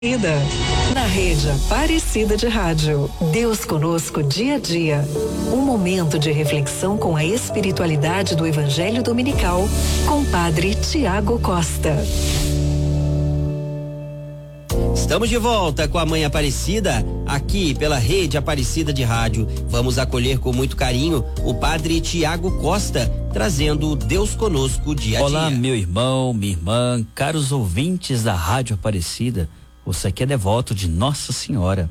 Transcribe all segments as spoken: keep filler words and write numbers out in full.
Na Rede Aparecida de Rádio, Deus conosco dia a dia. Um momento de reflexão com a espiritualidade do Evangelho Dominical, com Padre Tiago Costa. Estamos de volta com a Mãe Aparecida, aqui pela Rede Aparecida de Rádio. Vamos acolher com muito carinho o Padre Tiago Costa, trazendo Deus conosco dia a dia. Olá, meu irmão, minha irmã, caros ouvintes da Rádio Aparecida. Você que é devoto de Nossa Senhora,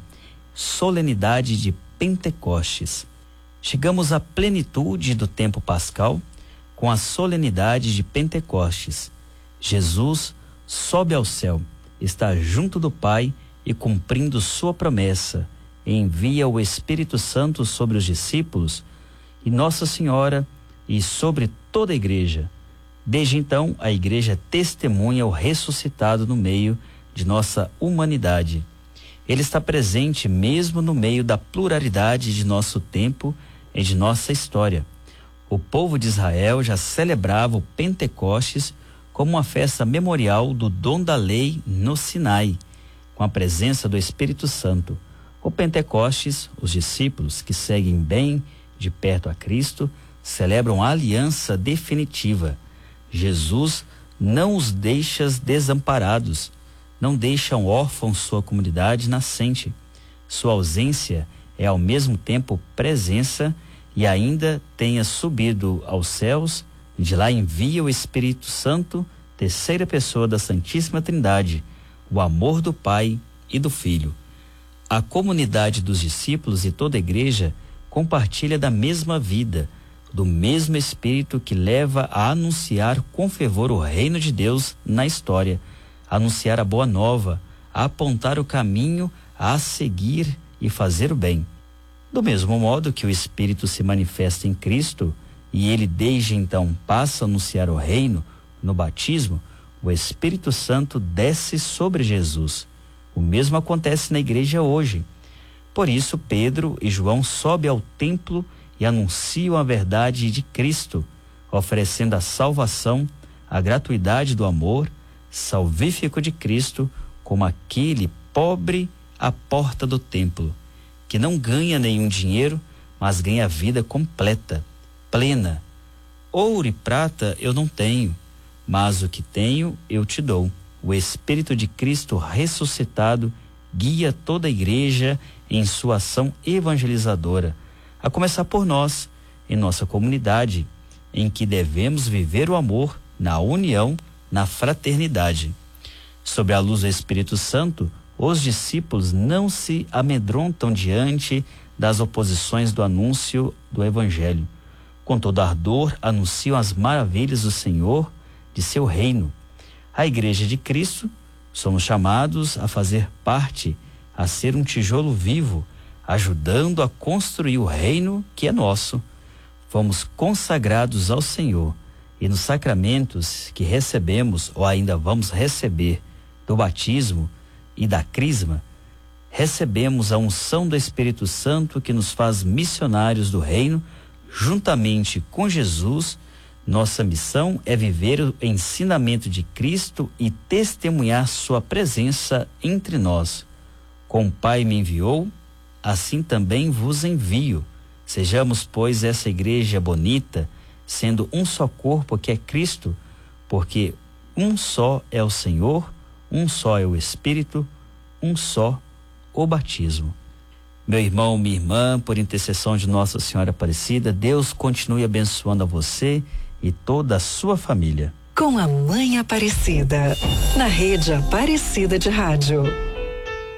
solenidade de Pentecostes. Chegamos à plenitude do tempo pascal com a solenidade de Pentecostes. Jesus sobe ao céu, está junto do Pai e cumprindo sua promessa, envia o Espírito Santo sobre os discípulos e Nossa Senhora e sobre toda a igreja. Desde então, a igreja testemunha o ressuscitado no meio de nossa humanidade. Ele está presente mesmo no meio da pluralidade de nosso tempo e de nossa história. O povo de Israel já celebrava o Pentecostes como uma festa memorial do dom da lei no Sinai, com a presença do Espírito Santo. O Pentecostes, os discípulos que seguem bem de perto a Cristo, celebram a aliança definitiva. Jesus não os deixa desamparados, não deixa um órfão sua comunidade nascente. Sua ausência é ao mesmo tempo presença e ainda tenha subido aos céus, de lá envia o Espírito Santo, terceira pessoa da Santíssima Trindade, o amor do Pai e do Filho. A comunidade dos discípulos e toda a igreja compartilha da mesma vida, do mesmo Espírito que leva a anunciar com fervor o reino de Deus na história, anunciar a boa nova, a apontar o caminho, a seguir e fazer o bem. Do mesmo modo que o Espírito se manifesta em Cristo e ele desde então passa a anunciar o reino no batismo, o Espírito Santo desce sobre Jesus. O mesmo acontece na igreja hoje. Por isso, Pedro e João sobem ao templo e anunciam a verdade de Cristo, oferecendo a salvação, a gratuidade do amor salvífico de Cristo, como aquele pobre à porta do templo, que não ganha nenhum dinheiro, mas ganha a vida completa, plena. Ouro e prata eu não tenho, mas o que tenho eu te dou. O Espírito de Cristo ressuscitado guia toda a igreja em sua ação evangelizadora, a começar por nós, em nossa comunidade, em que devemos viver o amor na união, na fraternidade. Sob a luz do Espírito Santo, os discípulos não se amedrontam diante das oposições do anúncio do Evangelho. Com todo ardor, anunciam as maravilhas do Senhor, de seu reino. A Igreja de Cristo, somos chamados a fazer parte, a ser um tijolo vivo, ajudando a construir o reino que é nosso. Fomos consagrados ao Senhor. E nos sacramentos que recebemos, ou ainda vamos receber, do batismo e da crisma, recebemos a unção do Espírito Santo que nos faz missionários do reino, juntamente com Jesus. Nossa missão é viver o ensinamento de Cristo e testemunhar sua presença entre nós. Como o Pai me enviou, assim também vos envio. Sejamos, pois, essa igreja bonita, sendo um só corpo que é Cristo, porque um só é o Senhor, um só é o Espírito, um só o batismo. Meu irmão, minha irmã, por intercessão de Nossa Senhora Aparecida, Deus continue abençoando a você e toda a sua família. Com a Mãe Aparecida, na Rede Aparecida de Rádio.